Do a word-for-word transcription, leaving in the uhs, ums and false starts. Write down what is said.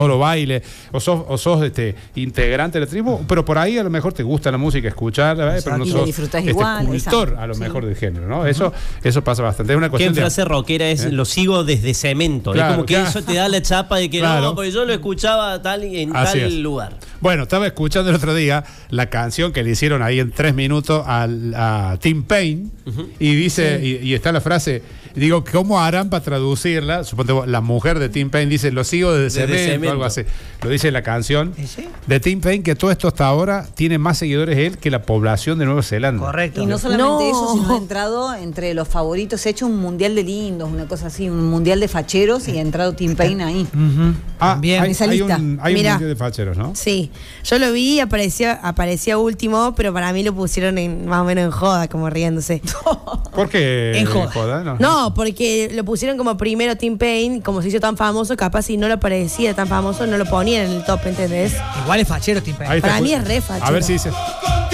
solo baile, o sos, o sos este, integrante de la tribu, pero por ahí a lo mejor te gusta la música, escucharla, ¿eh? Pero no y sos disfrutás este, igual, cultor exacto. a lo Sí. mejor del género, ¿no? Eso, eso pasa bastante. Es una ¿Qué cuestión de... frase rockera es? ¿Eh? Lo sigo desde cemento. Claro, es como que claro. eso te da la chapa de que Claro. no, porque yo lo escuchaba tal en Así tal es. lugar. Bueno, estaba escuchando el otro día la canción que le hicieron ahí en tres minutos al, a Tim Payne, uh-huh. y dice, sí. y, y está la frase, digo, ¿cómo harán para traducirla? Suponte vos, la mujer de Tim Payne dice, lo sigo desde, desde cemento, cemento, algo así. Lo dice la canción ¿Sí? de Tim Payne, que todo esto hasta ahora tiene más seguidores él que la población de Nueva Zelanda. Correcto. Y no solamente no. eso, sino ha entrado entre los favoritos, se ha hecho un mundial de lindos, una cosa así, un mundial de facheros, y ha entrado Tim Payne ahí. Uh-huh. Ah, bien. Hay, Esa hay, lista. un, hay Mirá. un mundial de facheros, ¿no? Sí, yo lo vi y aparecía, aparecía último, pero para mí lo pusieron en, más o menos en joda, como riéndose. ¿Por qué en joda? En joda no. no, porque lo pusieron como primero Tim Payne, como se hizo tan famoso, capaz si no lo parecía tan famoso, no lo ponían en el top, ¿entendés? Igual es fachero Tim Payne. Para mí es re fachero. A ver si dice...